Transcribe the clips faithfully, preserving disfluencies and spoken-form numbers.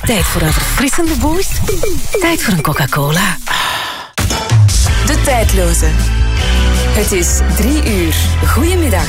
Tijd voor een verfrissende boost. Tijd voor een Coca-Cola. De Tijdloze. Het is drie uur. Goedemiddag.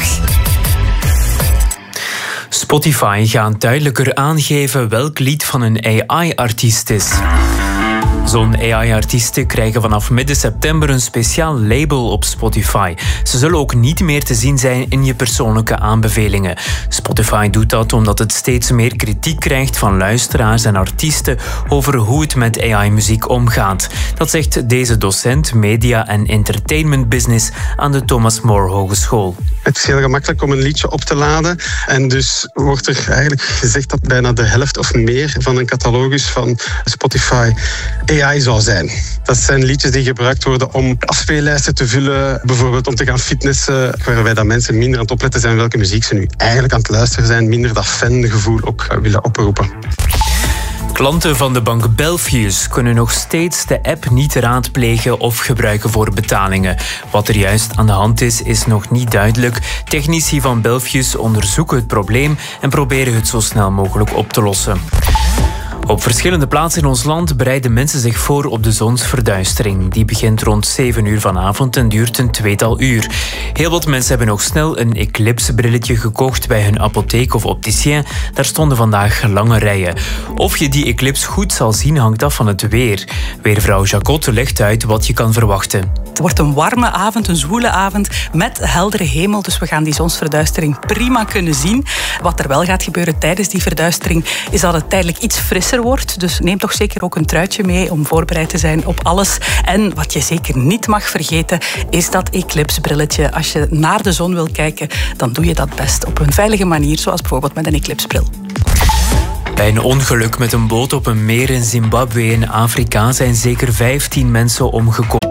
Spotify gaat duidelijker aangeven welk lied van een A I-artiest is. Zo'n A I-artiesten krijgen vanaf midden september een speciaal label op Spotify. Ze zullen ook niet meer te zien zijn in je persoonlijke aanbevelingen. Spotify doet dat omdat het steeds meer kritiek krijgt van luisteraars en artiesten over hoe het met A I-muziek omgaat. Dat zegt deze docent media en entertainment business aan de Thomas More Hogeschool. Het is heel gemakkelijk om een liedje op te laden. En dus wordt er eigenlijk gezegd dat bijna de helft of meer van een catalogus van Spotify A I zou zijn. Dat zijn liedjes die gebruikt worden om afspeellijsten te vullen, bijvoorbeeld om te gaan fitnessen, waarbij dat mensen minder aan het opletten zijn welke muziek ze nu eigenlijk aan het luisteren zijn, minder dat fangevoel ook willen oproepen. Klanten van de bank Belfius kunnen nog steeds de app niet raadplegen of gebruiken voor betalingen. Wat er juist aan de hand is, is nog niet duidelijk. Technici van Belfius onderzoeken het probleem en proberen het zo snel mogelijk op te lossen. Op verschillende plaatsen in ons land bereiden mensen zich voor op de zonsverduistering. Die begint rond zeven uur vanavond en duurt een tweetal uur. Heel wat mensen hebben nog snel een eclipsebrilletje gekocht bij hun apotheek of opticien. Daar stonden vandaag lange rijen. Of je die eclips goed zal zien hangt af van het weer. Weervrouw Jacotte legt uit wat je kan verwachten. Het wordt een warme avond, een zwoele avond met heldere hemel. Dus we gaan die zonsverduistering prima kunnen zien. Wat er wel gaat gebeuren tijdens die verduistering is dat het tijdelijk iets frisser wordt. Dus neem toch zeker ook een truitje mee om voorbereid te zijn op alles. En wat je zeker niet mag vergeten is dat eclipsebrilletje. Als je naar de zon wil kijken, dan doe je dat best op een veilige manier, zoals bijvoorbeeld met een eclipsebril. Bij een ongeluk met een boot op een meer in Zimbabwe in Afrika zijn zeker vijftien mensen omgekomen.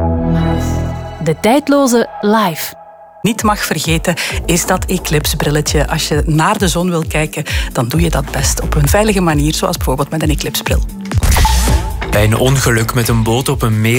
De Tijdloze live. Niet mag vergeten is dat eclipsebrilletje. Als je naar de zon wil kijken, dan doe je dat best op een veilige manier, zoals bijvoorbeeld met een eclipsebril. Bij een ongeluk met een boot op een meer